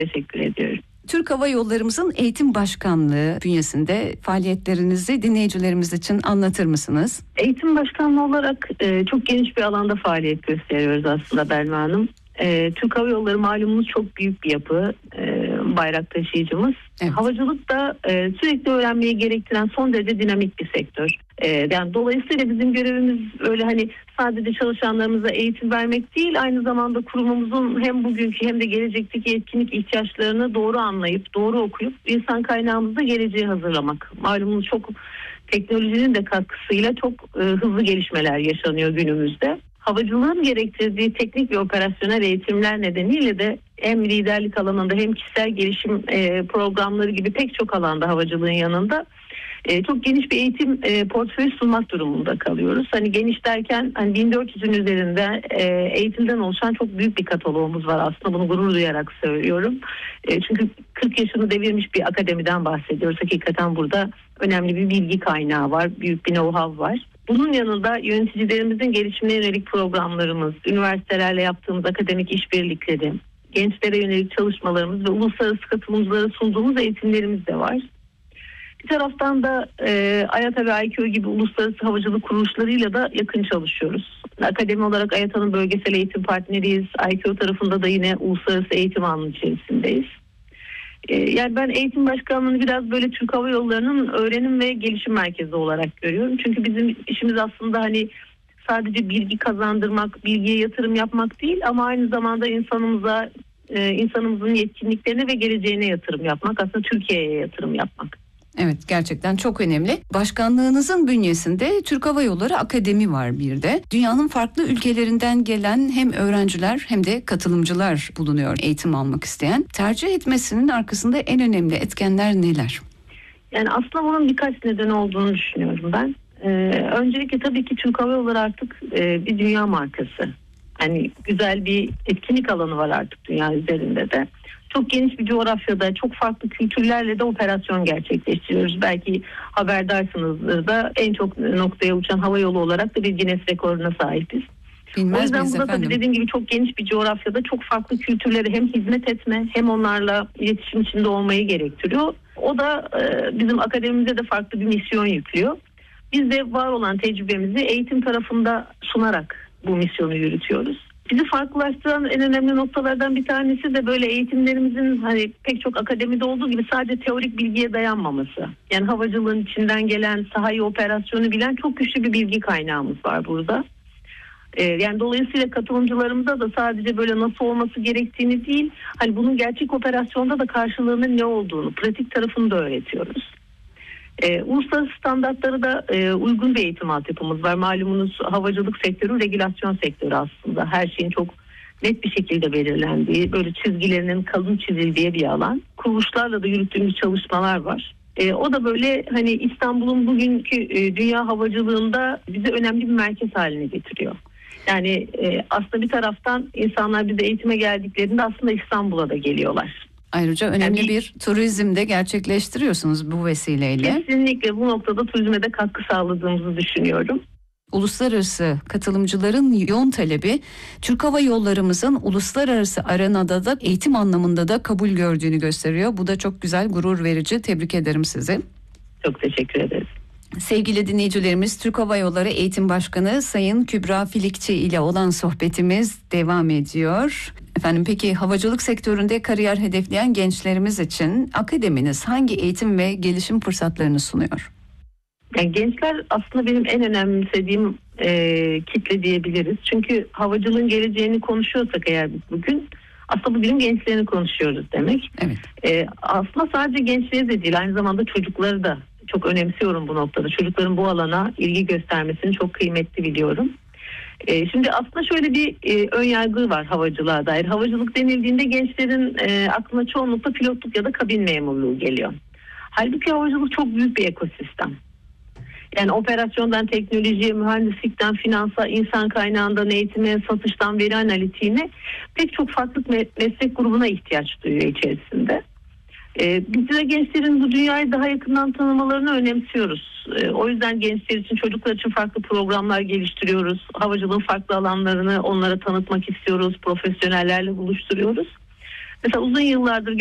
Teşekkür ediyorum. Türk Hava Yollarımızın Eğitim Başkanlığı bünyesinde faaliyetlerinizi dinleyicilerimiz için anlatır mısınız? Eğitim Başkanlığı olarak çok geniş bir alanda faaliyet gösteriyoruz aslında Belma Hanım. Türk Hava Yolları malumunuz çok büyük bir yapı, bayrak taşıyıcımız. Evet. Havacılık da sürekli öğrenmeyi gerektiren son derece dinamik bir sektör. Yani dolayısıyla bizim görevimiz öyle hani sadece çalışanlarımıza eğitim vermek değil, aynı zamanda kurumumuzun hem bugünkü hem de gelecekteki etkinlik ihtiyaçlarını doğru anlayıp, doğru okuyup insan kaynağımızda geleceğe hazırlamak. Malumunuz çok teknolojinin de katkısıyla çok hızlı gelişmeler yaşanıyor günümüzde. Havacılığın gerektirdiği teknik ve operasyonel eğitimler nedeniyle de hem liderlik alanında hem kişisel gelişim programları gibi pek çok alanda havacılığın yanında çok geniş bir eğitim portföyü sunmak durumunda kalıyoruz. Hani geniş derken hani 1400'ün üzerinde eğitimden oluşan çok büyük bir kataloğumuz var aslında, bunu gurur duyarak söylüyorum. Çünkü 40 yaşını devirmiş bir akademiden bahsediyoruz. Hakikaten burada önemli bir bilgi kaynağı var, büyük bir know-how var. Bunun yanında yöneticilerimizin gelişimine yönelik programlarımız, üniversitelerle yaptığımız akademik işbirlikleri, gençlere yönelik çalışmalarımız ve uluslararası katılımcılara sunduğumuz eğitimlerimiz de var. Bir taraftan da AYATA ve ICAO gibi uluslararası havacılık kuruluşlarıyla da yakın çalışıyoruz. Akademi olarak AYATA'nın bölgesel eğitim partneriyiz. ICAO tarafında da yine uluslararası eğitim alanı içerisindeyiz. Yani ben eğitim başkanlığını biraz böyle Türk Hava Yolları'nın öğrenim ve gelişim merkezi olarak görüyorum. Çünkü bizim işimiz aslında hani sadece bilgi kazandırmak, bilgiye yatırım yapmak değil ama aynı zamanda insanımızın yetkinliklerine ve geleceğine yatırım yapmak, aslında Türkiye'ye yatırım yapmak. Evet, gerçekten çok önemli. Başkanlığınızın bünyesinde Türk Hava Yolları Akademi var bir de. Dünyanın farklı ülkelerinden gelen hem öğrenciler hem de katılımcılar bulunuyor eğitim almak isteyen. Tercih etmesinin arkasında en önemli etkenler neler? Yani aslında bunun birkaç nedeni olduğunu düşünüyorum ben. Öncelikle tabii ki Türk Hava Yolları artık bir dünya markası. Hani güzel bir etkinlik alanı var artık dünya üzerinde de. Çok geniş bir coğrafyada çok farklı kültürlerle de operasyon gerçekleştiriyoruz. Belki haberdarsınızdır da en çok noktaya uçan hava yolu olarak da bir Guinness rekoruna sahibiz. O yüzden burada tabii dediğim gibi çok geniş bir coğrafyada çok farklı kültürlere hem hizmet etme hem onlarla iletişim içinde olmayı gerektiriyor. O da bizim akademimize de farklı bir misyon yüklüyor. Biz de var olan tecrübemizi eğitim tarafında sunarak bu misyonu yürütüyoruz. Bizi farklılaştıran en önemli noktalardan bir tanesi de böyle eğitimlerimizin hani pek çok akademide olduğu gibi sadece teorik bilgiye dayanmaması. Yani havacılığın içinden gelen sahayı operasyonu bilen çok güçlü bir bilgi kaynağımız var burada. Yani dolayısıyla katılımcılarımıza da sadece böyle nasıl olması gerektiğini değil, hani bunun gerçek operasyonda da karşılığının ne olduğunu, pratik tarafını da öğretiyoruz. Uluslararası standartlara da uygun bir eğitim altyapımız var. Malumunuz havacılık sektörü regülasyon sektörü aslında. Her şeyin çok net bir şekilde belirlendiği, böyle çizgilerinin kalın çizildiği bir alan. Kuruluşlarla da yürüttüğümüz çalışmalar var. O da böyle hani İstanbul'un bugünkü dünya havacılığında bizi önemli bir merkez haline getiriyor. Yani aslında bir taraftan insanlar bize eğitime geldiklerinde aslında İstanbul'a da geliyorlar. Ayrıca önemli bir turizm de gerçekleştiriyorsunuz bu vesileyle. Kesinlikle bu noktada turizme de katkı sağladığımızı düşünüyorum. Uluslararası katılımcıların yoğun talebi Türk Hava Yollarımızın uluslararası arenada da eğitim anlamında da kabul gördüğünü gösteriyor. Bu da çok güzel, gurur verici. Tebrik ederim sizi. Çok teşekkür ederiz. Sevgili dinleyicilerimiz, Türk Hava Yolları Eğitim Başkanı Sayın Kübra Filikçi ile olan sohbetimiz devam ediyor. Efendim, peki havacılık sektöründe kariyer hedefleyen gençlerimiz için akademiniz hangi eğitim ve gelişim fırsatlarını sunuyor? Yani gençler aslında benim en önemsediğim kitle diyebiliriz. Çünkü havacılığın geleceğini konuşuyorsak eğer bugün aslında bugün gençlerini konuşuyoruz demek. Evet. Aslında sadece gençleri de değil, aynı zamanda çocukları da çok önemsiyorum bu noktada. Çocukların bu alana ilgi göstermesini çok kıymetli biliyorum. Şimdi aslında şöyle bir ön yargı var havacılığa dair. Havacılık denildiğinde gençlerin aklına çoğunlukla pilotluk ya da kabin memurluğu geliyor. Halbuki havacılık çok büyük bir ekosistem. Yani operasyondan teknolojiye, mühendislikten finansa, insan kaynağından eğitime, satıştan veri analitiğine pek çok farklı meslek grubuna ihtiyaç duyuyor içerisinde. Biz de gençlerin bu dünyayı daha yakından tanımalarını önemsiyoruz. O yüzden gençler için, çocuklar için farklı programlar geliştiriyoruz. Havacılığın farklı alanlarını onlara tanıtmak istiyoruz. Profesyonellerle buluşturuyoruz. Mesela uzun yıllardır